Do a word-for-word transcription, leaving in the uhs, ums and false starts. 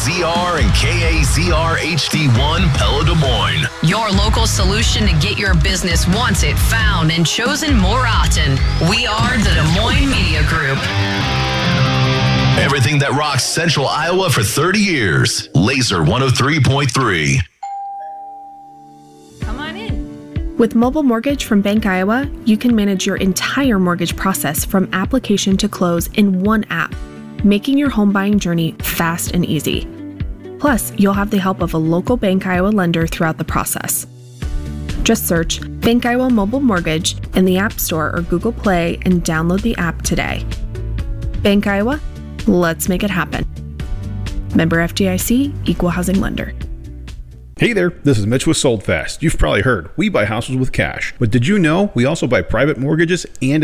Z R and K A Z R H D one Pella Des Moines. Your local solution to get your business wanted, found, and chosen more often. We are the Des Moines Media Group. Everything that rocks Central Iowa for thirty years. Laser one oh three point three. Come on in. With Mobile Mortgage from Bank Iowa, you can manage your entire mortgage process from application to close in one app, making your home buying journey fast and easy. Plus, you'll have the help of a local Bank Iowa lender throughout the process. Just search Bank Iowa Mobile Mortgage in the App Store or Google Play and download the app today. Bank Iowa, let's make it happen. Member F D I C, Equal Housing Lender. Hey there, this is Mitch with Sold Fast. You've probably heard, we buy houses with cash. But did you know we also buy private mortgages and